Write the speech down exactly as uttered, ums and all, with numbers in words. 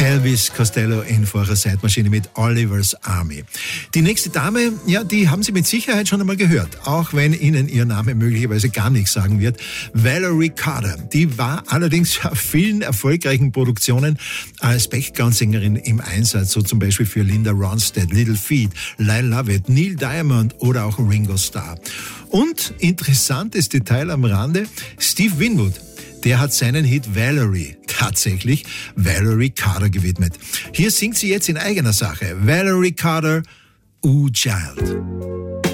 Elvis Costello in vorher Zeitmaschine mit Oliver's Army. Die nächste Dame, ja, die haben Sie mit Sicherheit schon einmal gehört, auch wenn Ihnen Ihr Name möglicherweise gar nichts sagen wird. Valerie Carter, die war allerdings auf vielen erfolgreichen Produktionen als Background-Sängerin im Einsatz, so zum Beispiel für Linda Ronstadt, Little Feat, Lyle Lovett, Neil Diamond oder auch Ringo Starr. Und interessantes Detail am Rande, Steve Winwood, der hat seinen Hit Valerie tatsächlich Valerie Carter gewidmet. Hier singt sie jetzt in eigener Sache. Valerie Carter, Ooh Child.